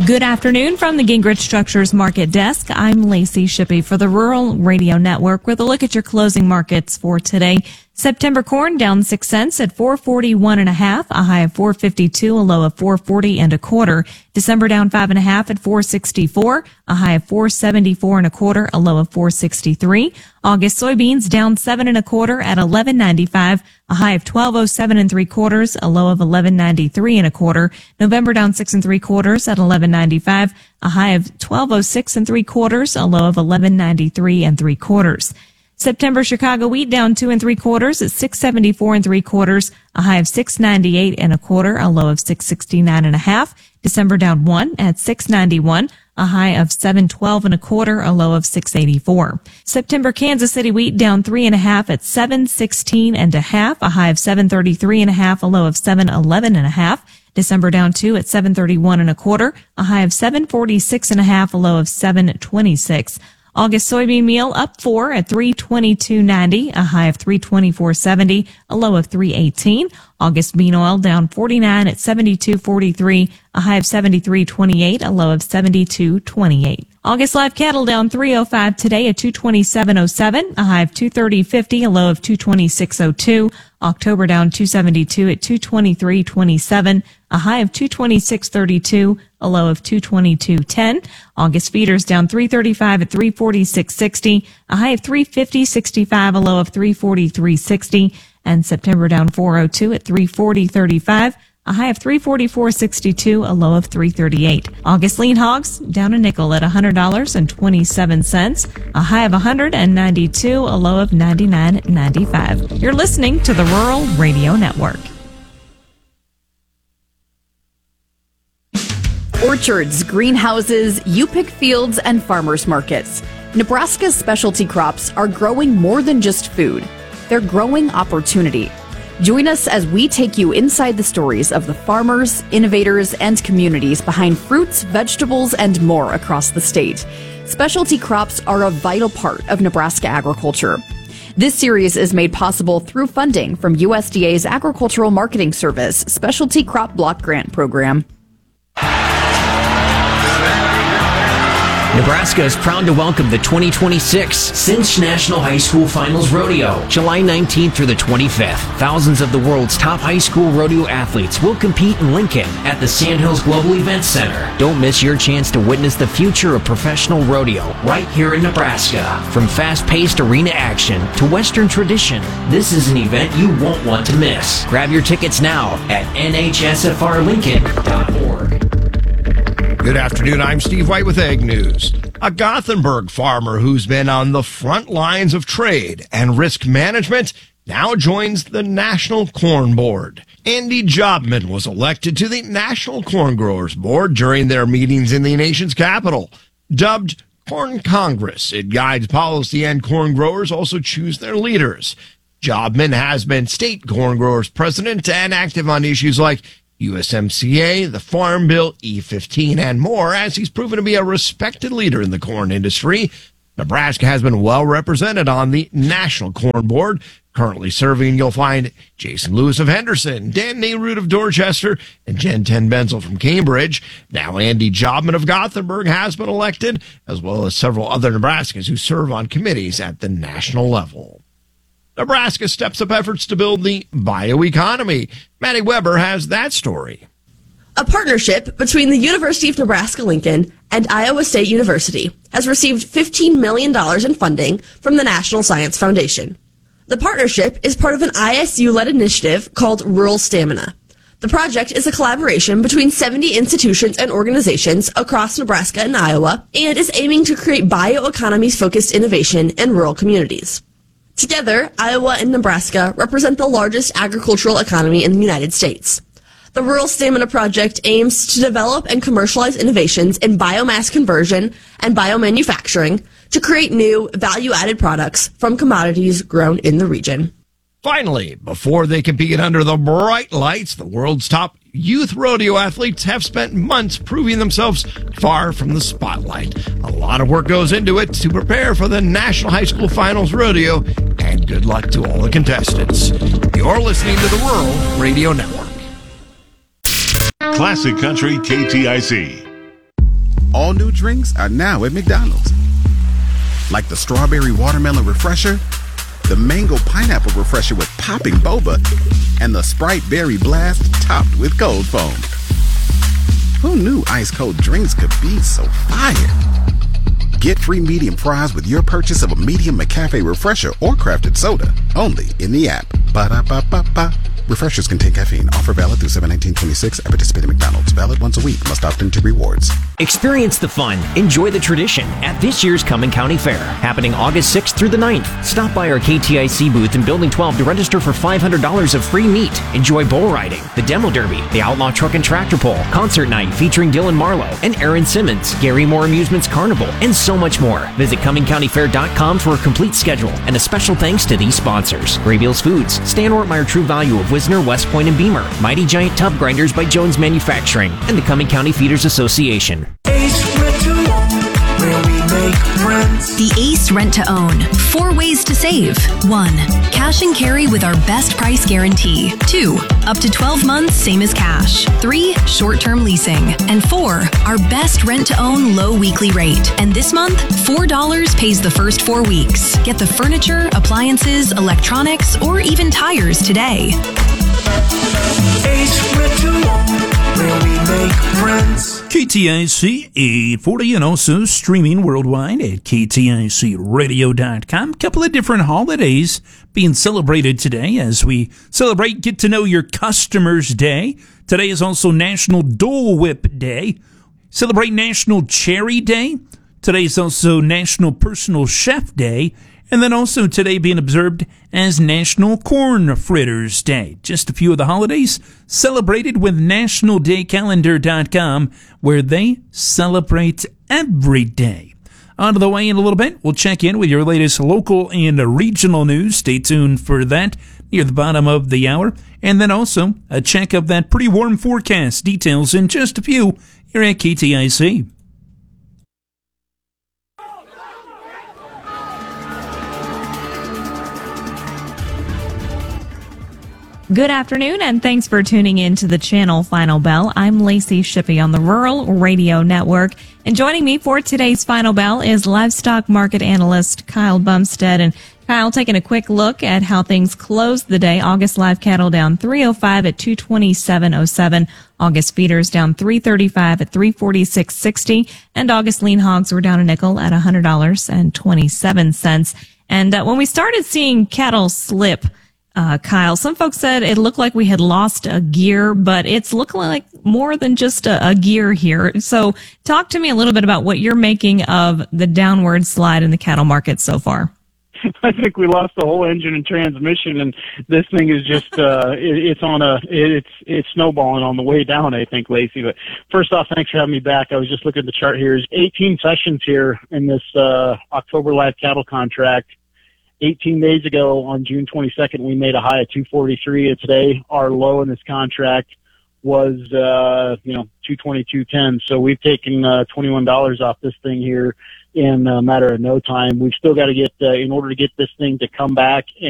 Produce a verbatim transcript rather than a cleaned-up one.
Good afternoon from the Gingrich Structures Market Desk. I'm Lacey Shippey for the Rural Radio Network with a look at your closing markets for today. September corn down six cents at four forty-one and a half, a high of four fifty-two, a low of four forty and a quarter. December down five and a half at four sixty-four, a high of four seventy-four and a quarter, a low of four sixty-three. August soybeans down seven and a quarter at eleven ninety-five, a high of twelve oh seven and three quarters, a low of eleven ninety-three and a quarter. November down six and three quarters at eleven ninety-five, a high of twelve oh six and three quarters, a low of eleven ninety-three and three quarters. September Chicago wheat down two and three quarters at six seventy-four and three quarters, a high of six ninety-eight and a quarter, a low of six sixty-nine and a half. December down one at six ninety-one, a high of seven twelve and a quarter, a low of six eighty-four. September Kansas City wheat down three and a half at seven sixteen and a half, a high of seven thirty-three and a half, a low of seven eleven and a half. December down two at seven thirty-one and a quarter, a high of seven forty-six and a half, a low of seven twenty-six. August soybean meal up four at three twenty-two ninety, a high of three twenty-four seventy, a low of three eighteen. August bean oil down forty-nine at seventy-two forty-three, a high of seventy-three twenty-eight, a low of seventy-two twenty-eight. August live cattle down three oh five today at two twenty-seven oh seven, a high of two thirty fifty, a low of two twenty-six oh two. October down two seventy-two at two twenty-three twenty-seven, a high of two twenty-six thirty-two, a low of two twenty-two ten. August feeders down three thirty-five at three forty-six sixty, a high of three fifty sixty-five, a low of three forty-three sixty. And September down four oh two at three forty thirty-five, a high of three forty-four sixty-two, a low of three thirty-eight. August lean hogs down a nickel at one hundred dollars and twenty-seven cents, a high of one hundred ninety-two, a low of ninety-nine ninety-five. You're listening to the Rural Radio Network. Orchards, greenhouses, U-pick fields, and farmers markets. Nebraska's specialty crops are growing more than just food. They're growing opportunity. Join us as we take you inside the stories of the farmers, innovators, and communities behind fruits, vegetables, and more across the state. Specialty crops are a vital part of Nebraska agriculture. This series is made possible through funding from U S D A's Agricultural Marketing Service Specialty Crop Block Grant Program. Nebraska is proud to welcome the twenty twenty-six Cinch National High School Finals Rodeo, July nineteenth through the twenty-fifth. Thousands of the world's top high school rodeo athletes will compete in Lincoln at the Sandhills Global Events Center. Don't miss your chance to witness the future of professional rodeo right here in Nebraska. From fast-paced arena action to Western tradition, this is an event you won't want to miss. Grab your tickets now at N H S F R Lincoln dot org. Good afternoon, I'm Steve White with Ag News. A Gothenburg farmer who's been on the front lines of trade and risk management now joins the National Corn Board. Andy Jobman was elected to the National Corn Growers Board during their meetings in the nation's capital. Dubbed Corn Congress, it guides policy, and corn growers also choose their leaders. Jobman has been state corn growers president and active on issues like U S M C A, the Farm Bill, E fifteen, and more, as he's proven to be a respected leader in the corn industry. Nebraska has been well represented on the National Corn Board. Currently serving, you'll find Jason Lewis of Henderson, Dan Nehruth of Dorchester, and Jen Ten Benzel from Cambridge. Now Andy Jobman of Gothenburg has been elected, as well as several other Nebraskans who serve on committees at the national level. Nebraska steps up efforts to build the bioeconomy. Maddie Weber has that story. A partnership between the University of Nebraska-Lincoln and Iowa State University has received fifteen million dollars in funding from the National Science Foundation. The partnership is part of an I S U-led initiative called Rural Stamina. The project is a collaboration between seventy institutions and organizations across Nebraska and Iowa, and is aiming to create bioeconomy-focused innovation in rural communities. Together, Iowa and Nebraska represent the largest agricultural economy in the United States. The Rural Stamina Project aims to develop and commercialize innovations in biomass conversion and biomanufacturing to create new, value-added products from commodities grown in the region. Finally, before they compete under the bright lights, the world's top youth rodeo athletes have spent months proving themselves far from the spotlight. A lot of work goes into it to prepare for the National High School Finals Rodeo, and good luck to all the contestants. You're listening to the Rural Radio Network. Classic Country K T I C. all new drinks are now at McDonald's. Like the strawberry watermelon refresher, the mango pineapple refresher with popping boba, and the Sprite berry blast topped with cold foam. Who knew ice cold drinks could be so fire? Get free medium fries with your purchase of a medium McCafe refresher or crafted soda, only in the app. Ba-da-ba-ba-ba. Refreshers contain caffeine. Offer valid through seven nineteen twenty-six at participating McDonald's. Valid once a week. Must opt into rewards. Experience the fun, enjoy the tradition at this year's Cumming County Fair, happening August sixth through the ninth. Stop by our K T I C booth in Building twelve to register for five hundred dollars of free meat. Enjoy bull riding, the demo derby, the outlaw truck and tractor pull, concert night featuring Dylan Marlowe and Aaron Simmons, Gary Moore Amusements Carnival, and so much more. Visit Cumming County Fair dot com for a complete schedule, and a special thanks to these sponsors: Graybeals Foods, Stan Ortmeyer True Value of Wisner, West Point, and Beamer, Mighty Giant Tub Grinders by Jones Manufacturing, and the Cumming County Feeders Association. The Ace Rent to Own. Four ways to save. One, cash and carry with our best price guarantee. Two, up to twelve months, same as cash. Three, short-term leasing. And four, our best rent to own low weekly rate. And this month, four dollars pays the first four weeks. Get the furniture, appliances, electronics, or even tires today. Ace Rent to Own, where we make friends. K T I C eight forty and also streaming worldwide at K T I C radio dot com. Couple of different holidays being celebrated today as we celebrate Get to Know Your Customers Day. Today is also National Dole Whip Day. Celebrate National Cherry Day. Today is also National Personal Chef Day. And then also today being observed as National Corn Fritters Day. Just a few of the holidays celebrated with national day calendar dot com, where they celebrate every day. Out of the way in a little bit, we'll check in with your latest local and regional news. Stay tuned for that near the bottom of the hour. And then also a check of that pretty warm forecast. Details in just a few here at K T I C. Good afternoon, and thanks for tuning in to the channel Final Bell. I'm Lacey Shippey on the Rural Radio Network, and joining me for today's Final Bell is livestock market analyst Kyle Bumstead. And Kyle, taking a quick look at how things closed the day. August live cattle down three oh five at two twenty-seven oh seven. August feeders down three thirty-five at three forty-six sixty, and August lean hogs were down a nickel at one hundred dollars and twenty-seven cents. And uh, when we started seeing cattle slip, Uh, Kyle, some folks said it looked like we had lost a gear, but it's looking like more than just a, a gear here. So talk to me a little bit about what you're making of the downward slide in the cattle market so far. I think we lost the whole engine and transmission, and this thing is just, uh, it, it's on a, it, it's, it's snowballing on the way down, I think, Lacey. But first off, thanks for having me back. I was just looking at the chart here. There's eighteen sessions here in this, uh, October live cattle contract. eighteen days ago on June twenty-second, we made a high of two forty-three, and today our low in this contract was, uh, you know, two twenty-two ten. So we've taken, uh, twenty-one dollars off this thing here in a matter of no time. We've still got to get, uh, in order to get this thing to come back